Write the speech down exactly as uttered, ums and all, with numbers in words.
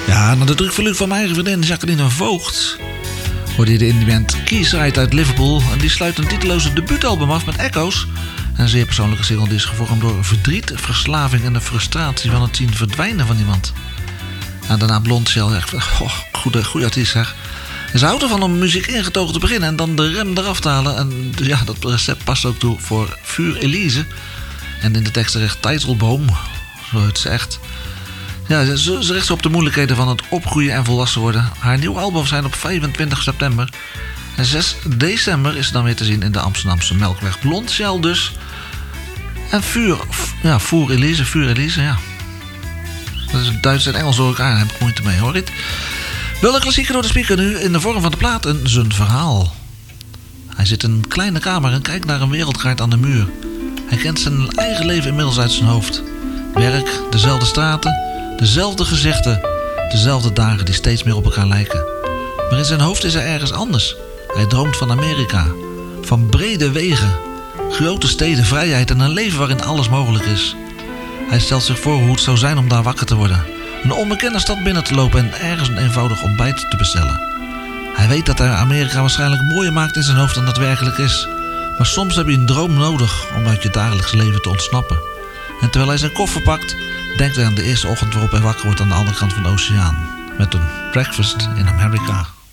Ja, na de drukverlucht van mijn eigen vriendin Jacqueline Voogd hoorde je de indie band Quayside uit Liverpool. En die sluit een titeloze debuutalbum af met Echoes. Een zeer persoonlijke single die is gevormd door verdriet, verslaving en de frustratie van het zien verdwijnen van iemand. En daarna Blond Shell, echt oh, goede, goede artiest zeg. En ze houdt ervan om muziek ingetogen te beginnen en dan de rem eraf te halen. En ja, dat recept past ook toe voor Vuur Elise. En in de tekst terecht Tijtelboom, zo heet ze echt. Ja, ze, ze richt zich op de moeilijkheden van het opgroeien en volwassen worden. Haar nieuwe album verschijnt op vijfentwintig september. En zes december is ze dan weer te zien in de Amsterdamse Melkweg. Blond Shell dus. En Vuur, ja, Vuur Elise, Vuur Elise, ja. Dat is Duits en Engels door elkaar, daar heb ik moeite mee, hoor je het? Wel een klassieker door de speaker nu in de vorm van de plaat, een zijn verhaal. Hij zit in een kleine kamer en kijkt naar een wereldkaart aan de muur. Hij kent zijn eigen leven inmiddels uit zijn hoofd. Werk, dezelfde straten, dezelfde gezichten, dezelfde dagen die steeds meer op elkaar lijken. Maar in zijn hoofd is er ergens anders. Hij droomt van Amerika, van brede wegen, grote steden, vrijheid en een leven waarin alles mogelijk is. Hij stelt zich voor hoe het zou zijn om daar wakker te worden. Een onbekende stad binnen te lopen en ergens een eenvoudig ontbijt te bestellen. Hij weet dat hij Amerika waarschijnlijk mooier maakt in zijn hoofd dan dat werkelijk is. Maar soms heb je een droom nodig om uit je dagelijks leven te ontsnappen. En terwijl hij zijn koffer pakt, denkt hij aan de eerste ochtend waarop hij wakker wordt aan de andere kant van de oceaan. Met een breakfast in Amerika.